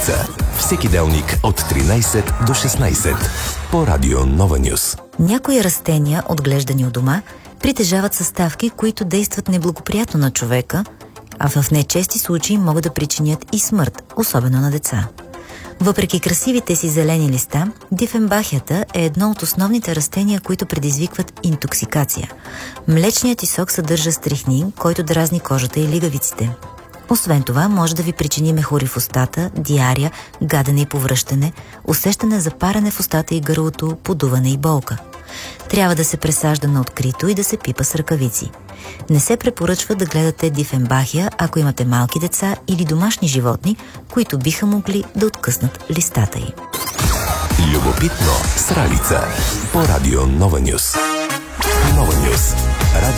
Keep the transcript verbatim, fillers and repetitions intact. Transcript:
Сралица. Всеки делник от тринайсет до шестнайсет по Радио Нова Нюс. Някои растения, отглеждани у дома, притежават съставки, които действат неблагоприятно на човека, а в нечести случаи могат да причинят и смърт, особено на деца. Въпреки красивите си зелени листа, дифенбахията е едно от основните растения, които предизвикват интоксикация. Млечният й сок съдържа стрихнин, който дразни кожата и лигавиците. Освен това, може да ви причини мехури в устата, диария, гадене и повръщане, усещане за парене в устата и гърлото, подуване и болка. Трябва да се пресажда на открито и да се пипа с ръкавици. Не се препоръчва да гледате дифенбахия, ако имате малки деца или домашни животни, които биха могли да откъснат листата й. Любопитно Сралица по Радио Нова Нюс. Нова Нюс.